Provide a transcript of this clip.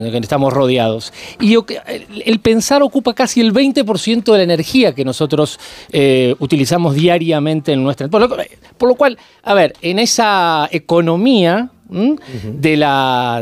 que estamos rodeados. Y el pensar ocupa casi el 20% de la energía que nosotros utilizamos diariamente en nuestra... Por lo cual, a ver, en esa economía de la